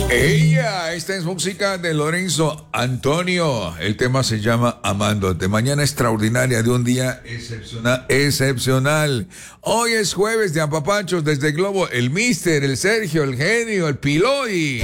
Esta es música de Lorenzo Antonio. El tema se llama Amándote. Mañana extraordinaria de un día excepcional. Hoy es jueves de apapachos desde Globo. El Mister, el Sergio, el Genio, el Piloy.